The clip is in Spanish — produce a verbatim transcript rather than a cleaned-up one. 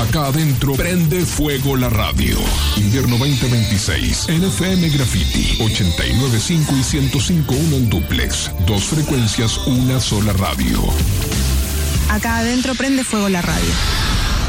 Acá adentro prende fuego la radio. Invierno veinte veintiséis. En F M Graffiti. ochenta y nueve punto cinco y ciento cinco punto uno en duplex. Dos frecuencias, una sola radio. Acá adentro prende fuego la radio.